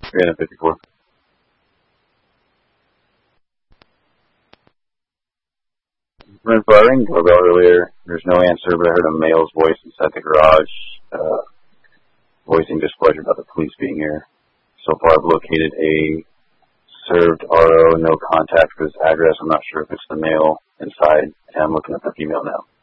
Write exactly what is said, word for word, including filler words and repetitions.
three hundred fifty-four. Ring for our ring doorbell earlier. There's no answer, but I heard a male's voice inside the garage, uh, voicing displeasure about the police being here. So far, I've located a served R O, no contact for this address. I'm not sure if it's the male inside, and I'm looking at the female now.